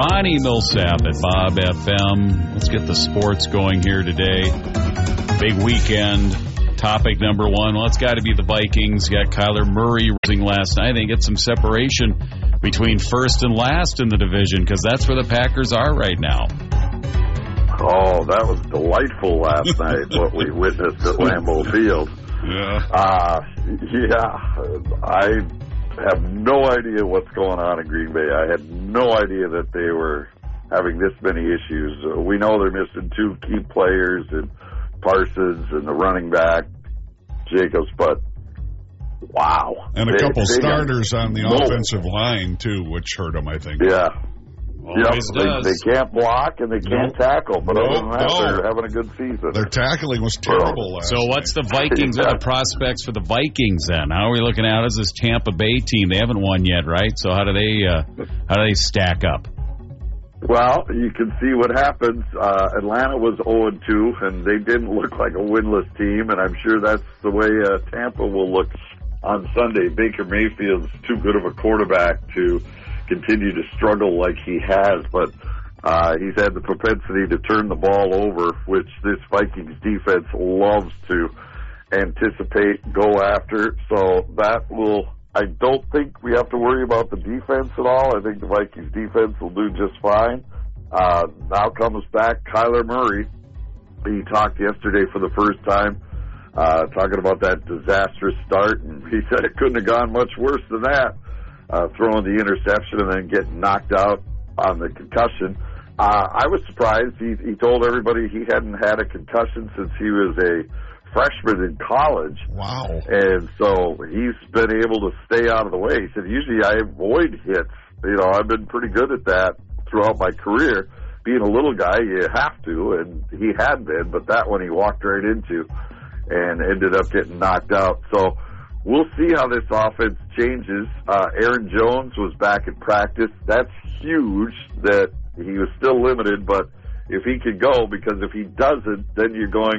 Ronnie Millsap at Bob FM. Let's get the sports going here today. Big weekend. Topic number one. Well, it's got to be the Vikings. Got Kyler Murray losing last night. They get some separation between first and last in the division because that's where the Packers are right now. Oh, that was delightful last night, what we witnessed at Lambeau Field. Yeah. I have no idea what's going on in Green Bay. I had no idea that they were having this many issues. We know they're missing two key players, and Parsons and the running back, Jacobs, but wow. And a couple starters on the offensive line, too, which hurt them, I think. Yeah. Does. They can't block and they can't tackle, but other than that, they're having a good season. Their tackling was terrible last So what's the Vikings? What are the prospects for the Vikings then? How are we looking at as this Tampa Bay team? They haven't won yet, right? So how do they stack up? Well, you can see what happens. Atlanta was 0-2, and they didn't look like a winless team, and I'm sure that's the way Tampa will look on Sunday. Baker Mayfield's too good of a quarterback to continue to struggle like he has, but he's had the propensity to turn the ball over, which this Vikings defense loves to anticipate, go after. So that will, I don't think we have to worry about the defense at all. I think the Vikings defense will do just fine. Now comes back Kyler Murray. He talked yesterday for the first time, talking about that disastrous start, and he said it couldn't have gone much worse than that. Throwing the interception and then getting knocked out on the concussion. I was surprised. He told everybody he hadn't had a concussion since he was a freshman in college. Wow. And so he's been able to stay out of the way. He said, usually I avoid hits. I've been pretty good at that throughout my career. Being a little guy, you have to, and he had been, but that one he walked right into and ended up getting knocked out. So we'll see how this offense changes. Aaron Jones was back at practice. That's huge that he was still limited, but if he could go, because if he doesn't, then you're going